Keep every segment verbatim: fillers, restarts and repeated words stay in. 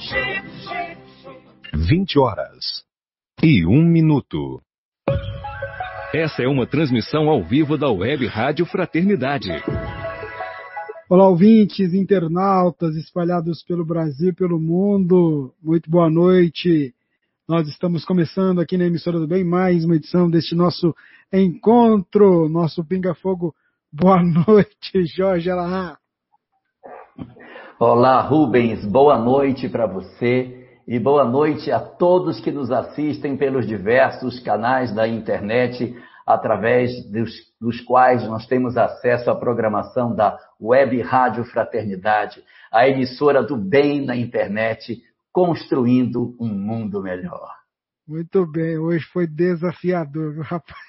vinte horas e um minuto. Essa é uma transmissão ao vivo da Web Rádio Fraternidade. Olá, ouvintes, internautas espalhados pelo Brasil e pelo mundo. Muito boa noite. Nós estamos começando aqui na Emissora do Bem mais uma edição deste nosso encontro, nosso Pinga Fogo. Boa noite, Jorge Alahá. Olá, Rubens. Boa noite para você. E boa noite a todos que nos assistem pelos diversos canais da internet, através dos, dos quais nós temos acesso à programação da Web Rádio Fraternidade, a emissora do bem na internet, construindo um mundo melhor. Muito bem, hoje foi desafiador, viu, rapaz?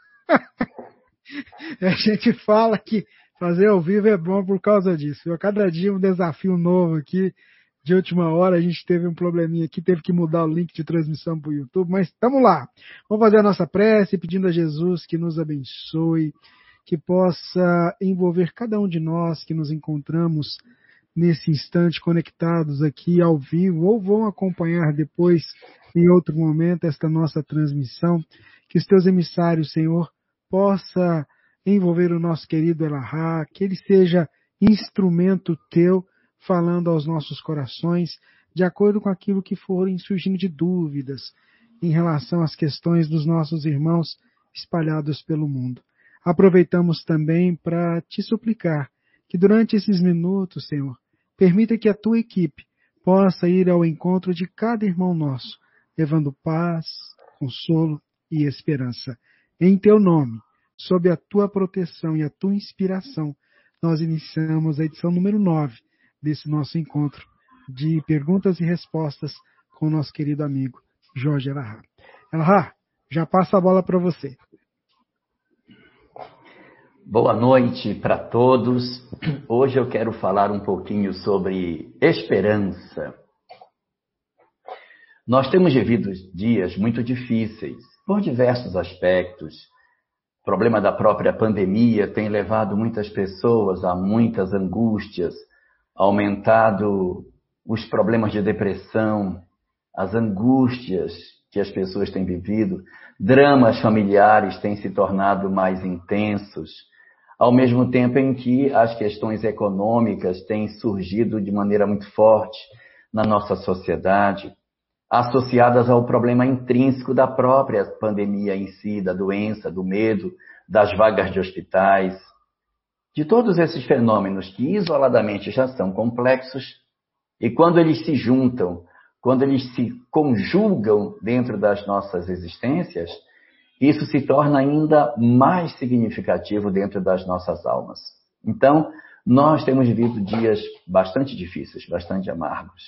A gente fala que fazer ao vivo é bom por causa disso. A cada dia um desafio novo aqui. De última hora, a gente teve um probleminha aqui, teve que mudar o link de transmissão para o YouTube, mas estamos lá. Vamos fazer a nossa prece, pedindo a Jesus que nos abençoe, que possa envolver cada um de nós que nos encontramos nesse instante conectados aqui ao vivo, ou vão acompanhar depois, em outro momento, esta nossa transmissão, que os teus emissários, Senhor, possa envolver o nosso querido Alahá, que ele seja instrumento teu, falando aos nossos corações, de acordo com aquilo que forem surgindo de dúvidas em relação às questões dos nossos irmãos espalhados pelo mundo. Aproveitamos também para te suplicar que durante esses minutos, Senhor, permita que a tua equipe possa ir ao encontro de cada irmão nosso, levando paz, consolo e esperança. Em teu nome, sob a tua proteção e a tua inspiração, nós iniciamos a edição número nove desse nosso encontro de perguntas e respostas com o nosso querido amigo Jorge Alahá. Alahá, já passa a bola para você. Boa noite para todos. Hoje eu quero falar um pouquinho sobre esperança. Nós temos vivido dias muito difíceis, por diversos aspectos. O problema da própria pandemia tem levado muitas pessoas a muitas angústias, aumentado os problemas de depressão, as angústias que as pessoas têm vivido, dramas familiares têm se tornado mais intensos, ao mesmo tempo em que as questões econômicas têm surgido de maneira muito forte na nossa sociedade, associadas ao problema intrínseco da própria pandemia em si, da doença, do medo, das vagas de hospitais. De todos esses fenômenos que isoladamente já são complexos, e quando eles se juntam, quando eles se conjugam dentro das nossas existências, isso se torna ainda mais significativo dentro das nossas almas. Então, nós temos vivido dias bastante difíceis, bastante amargos.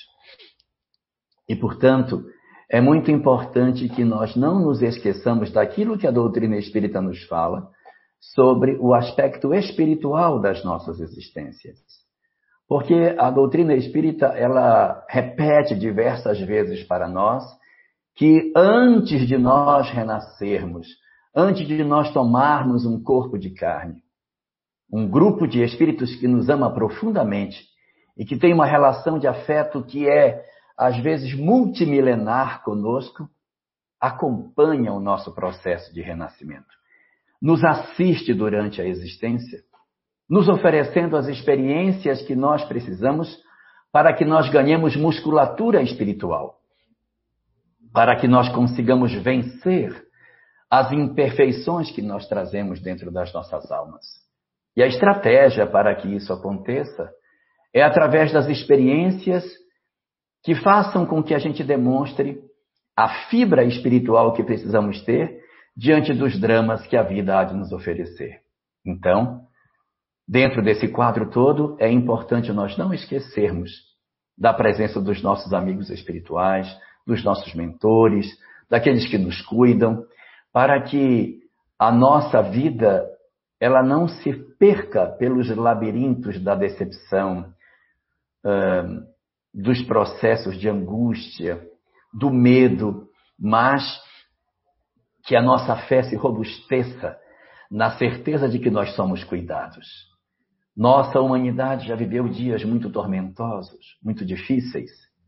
E, portanto, é muito importante que nós não nos esqueçamos daquilo que a doutrina espírita nos fala, sobre o aspecto espiritual das nossas existências. Porque a doutrina espírita, ela repete diversas vezes para nós que antes de nós renascermos, antes de nós tomarmos um corpo de carne, um grupo de espíritos que nos ama profundamente e que tem uma relação de afeto que é, às vezes, multimilenar conosco, acompanha o nosso processo de renascimento. Nos assiste durante a existência, nos oferecendo as experiências que nós precisamos para que nós ganhemos musculatura espiritual, para que nós consigamos vencer as imperfeições que nós trazemos dentro das nossas almas. E a estratégia para que isso aconteça é através das experiências que façam com que a gente demonstre a fibra espiritual que precisamos ter diante dos dramas que a vida há de nos oferecer. Então, dentro desse quadro todo, é importante nós não esquecermos da presença dos nossos amigos espirituais, dos nossos mentores, daqueles que nos cuidam, para que a nossa vida ela não se perca pelos labirintos da decepção, uh, dos processos de angústia, do medo, mas que a nossa fé se robusteça na certeza de que nós somos cuidados. Nossa humanidade já viveu dias muito tormentosos, muito difíceis.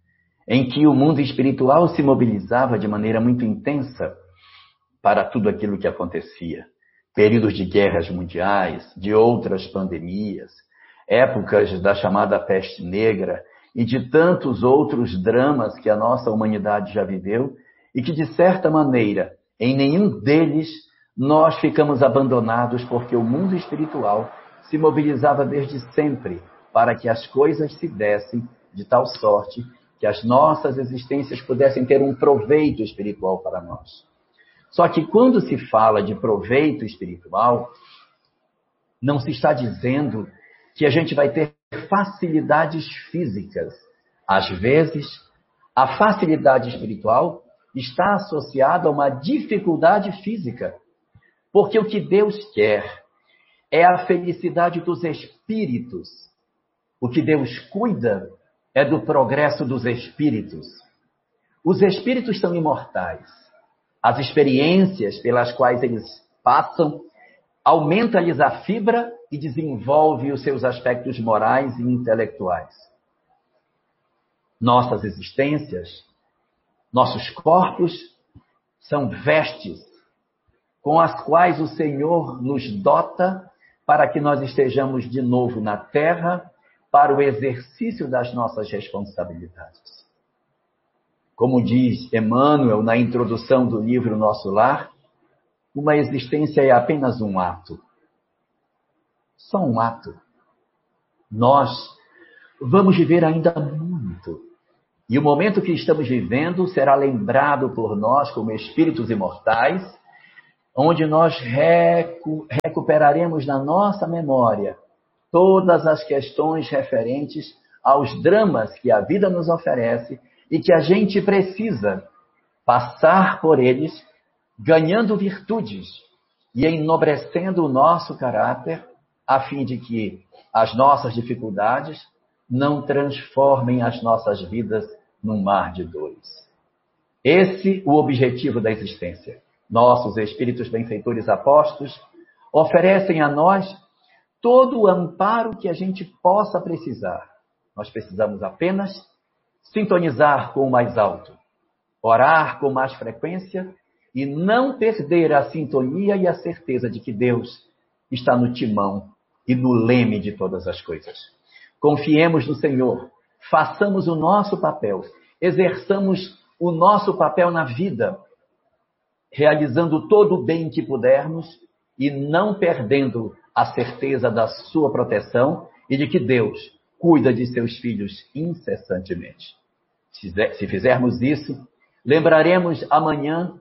em que o mundo espiritual se mobilizava de maneira muito intensa para tudo aquilo que acontecia. Períodos de guerras mundiais, de outras pandemias, épocas da chamada peste negra e de tantos outros dramas que a nossa humanidade já viveu e que, de certa maneira, em nenhum deles nós ficamos abandonados, porque o mundo espiritual se mobilizava desde sempre para que as coisas se dessem de tal sorte que as nossas existências pudessem ter um proveito espiritual para nós. Só que quando se fala de proveito espiritual, não se está dizendo que a gente vai ter facilidades físicas. Às vezes, a facilidade espiritual está associada a uma dificuldade física, porque o que Deus quer é a felicidade dos espíritos. O que Deus cuida é do progresso dos espíritos. Os espíritos são imortais. As experiências pelas quais eles passam aumenta-lhes a fibra e desenvolve os seus aspectos morais e intelectuais. Nossas existências, nossos corpos, são vestes com as quais o Senhor nos dota para que nós estejamos de novo na terra para o exercício das nossas responsabilidades. Como diz Emmanuel na introdução do livro Nosso Lar, uma existência é apenas um ato. Só um ato. Nós vamos viver ainda muito. E o momento que estamos vivendo será lembrado por nós como espíritos imortais, onde nós recu- recuperaremos na nossa memória todas as questões referentes aos dramas que a vida nos oferece e que a gente precisa passar por eles, ganhando virtudes e enobrecendo o nosso caráter, a fim de que as nossas dificuldades não transformem as nossas vidas num mar de dores. Esse é o objetivo da existência. Nossos espíritos benfeitores apostos oferecem a nós todo o amparo que a gente possa precisar. Nós precisamos apenas sintonizar com o mais alto, orar com mais frequência e não perder a sintonia e a certeza de que Deus está no timão e no leme de todas as coisas. Confiemos no Senhor, façamos o nosso papel, exerçamos o nosso papel na vida, realizando todo o bem que pudermos e não perdendo a certeza da sua proteção e de que Deus cuida de seus filhos incessantemente. Se fizermos isso, lembraremos amanhã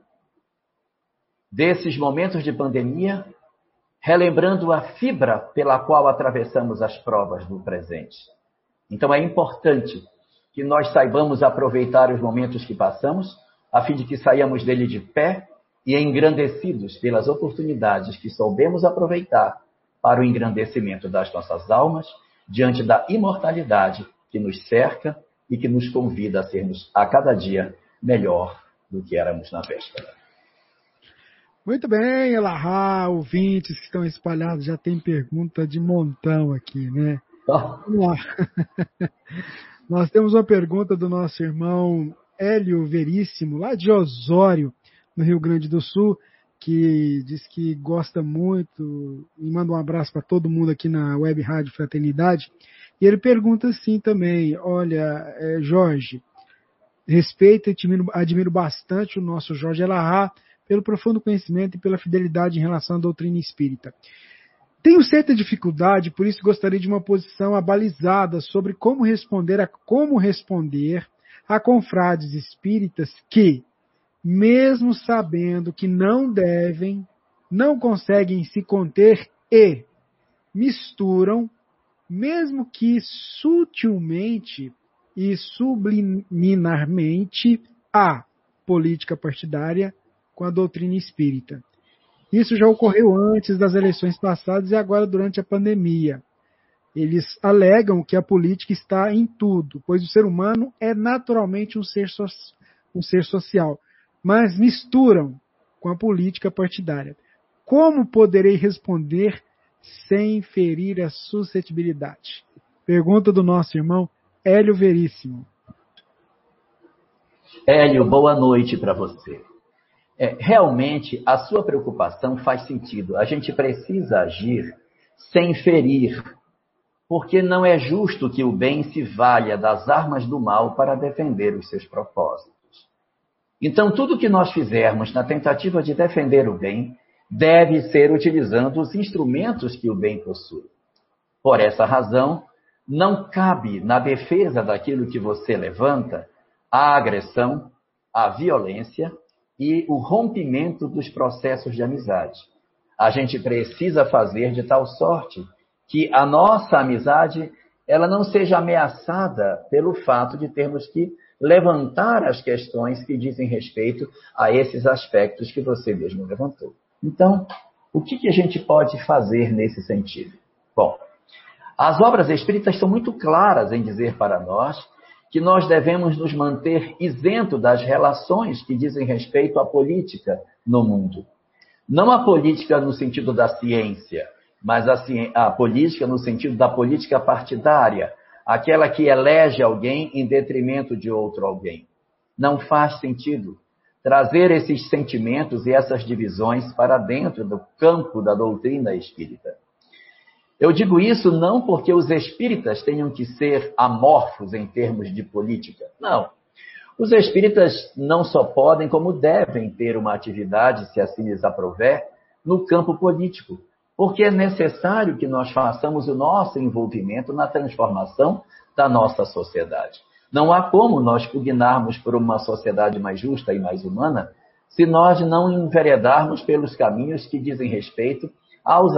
desses momentos de pandemia, relembrando a fibra pela qual atravessamos as provas do presente. Então é importante que nós saibamos aproveitar os momentos que passamos, a fim de que saiamos dele de pé e engrandecidos pelas oportunidades que soubemos aproveitar para o engrandecimento das nossas almas, diante da imortalidade que nos cerca e que nos convida a sermos a cada dia melhor do que éramos na véspera. Muito bem, Elahá, ouvintes que estão espalhados, já tem pergunta de montão aqui, né? Oh. Vamos lá. Nós temos uma pergunta do nosso irmão Hélio Veríssimo, lá de Osório, no Rio Grande do Sul, que diz que gosta muito e manda um abraço para todo mundo aqui na Web Rádio Fraternidade. E ele pergunta assim também, olha, é, Jorge, respeito e admiro, admiro bastante o nosso Jorge Elahá pelo profundo conhecimento e pela fidelidade em relação à doutrina espírita. Tenho certa dificuldade, por isso gostaria de uma posição abalizada sobre como responder a como responder a confrades espíritas que, mesmo sabendo que não devem, não conseguem se conter e misturam, mesmo que sutilmente e subliminarmente, a política partidária com a doutrina espírita. Isso já ocorreu antes das eleições passadas e agora durante a pandemia. Eles alegam que a política está em tudo, pois o ser humano é naturalmente um ser, so- um ser social, mas misturam com a política partidária. Como poderei responder sem ferir a suscetibilidade? Pergunta do nosso irmão Hélio Veríssimo. Hélio, boa noite para você. É, realmente, a sua preocupação faz sentido. A gente precisa agir sem ferir, porque não é justo que o bem se valha das armas do mal para defender os seus propósitos. Então, tudo que nós fizermos na tentativa de defender o bem deve ser utilizando os instrumentos que o bem possui. Por essa razão, não cabe na defesa daquilo que você levanta a agressão, a violência e o rompimento dos processos de amizade. A gente precisa fazer de tal sorte que a nossa amizade ela não seja ameaçada pelo fato de termos que levantar as questões que dizem respeito a esses aspectos que você mesmo levantou. Então, o que, que a gente pode fazer nesse sentido? Bom, as obras espíritas são muito claras em dizer para nós que nós devemos nos manter isento das relações que dizem respeito à política no mundo. Não a política no sentido da ciência, mas a, ci... a política no sentido da política partidária, aquela que elege alguém em detrimento de outro alguém. Não faz sentido trazer esses sentimentos e essas divisões para dentro do campo da doutrina espírita. Eu digo isso não porque os espíritas tenham que ser amorfos em termos de política. Não. Os espíritas não só podem, como devem ter uma atividade, se assim lhes aprouver, no campo político, porque é necessário que nós façamos o nosso envolvimento na transformação da nossa sociedade. Não há como nós pugnarmos por uma sociedade mais justa e mais humana se nós não enveredarmos pelos caminhos que dizem respeito aos